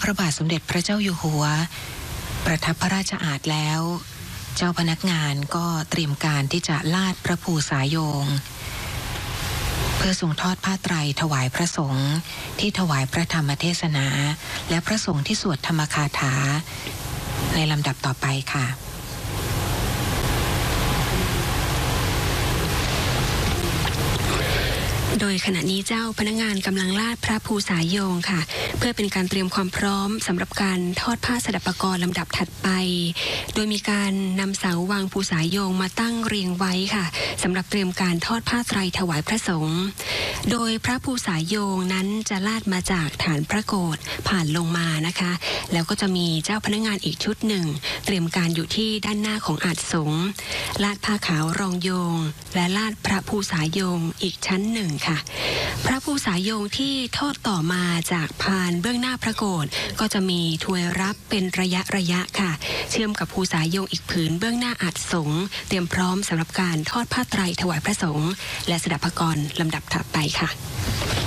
ระบาทสมเด็จพระเจ้าอยู่หัวประทับพระราชอาสน์แล้วเจ้าพนักงานก็เตรียมการที่จะลาดพระภูษาโยงเพื่อทรงทอดผ้าไตรถวายพระสงฆ์ที่ถวายพระธรรมเทศนาและพระสงฆ์ที่สวดธรรมคาถาในลำดับต่อไปค่ะโดยขณะนี้เจ้าพนักงานกำลังลาดพระภูษาโยงค่ะเพื่อเป็นการเตรียมความพร้อมสำหรับการทอดผ้าสดับปกรณ์ลำดับถัดไปโดยมีการนำเสาวางภูษาโยงมาตั้งเรียงไว้ค่ะสำหรับเตรียมการทอดผ้าไตรถวายพระสงฆ์โดยพระภูษาโยงนั้นจะลาดมาจากฐานพระโกฐผ่านลงมานะคะแล้วก็จะมีเจ้าพนักงานอีกชุดหนึ่งเตรียมการอยู่ที่ด้านหน้าของอาสน์สงฆ์ลาดผ้าขาวรองโยงและลาดพระภูษาโยงอีกชั้นหนึ่งพระภูษาโยงที่ทอดต่อมาจากพานเบื้องหน้าพระโกฐก็จะมีถวยรับเป็นระยะค่ะเชื่อมกับภูษาโยงอีกผืนเบื้องหน้าอาสน์สงฆ์เตรียมพร้อมสำหรับการทอดผ้าไตรถวายพระสงฆ์และสดับปกรณ์ลำดับถัดไปค่ะ